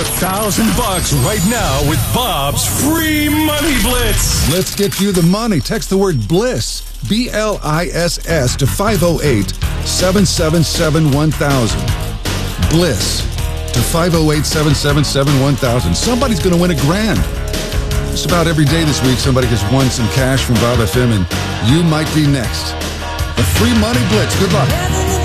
$1,000 right now with Bob's free money blitz. Let's get you the money. Text the word BLISS, BLISS, to 508-777-1000. BLISS to 508-777-1000. Somebody's going to win $1,000. Just about every day this week, somebody has won some cash from Bob FM, and you might be next. The free money blitz. Good luck.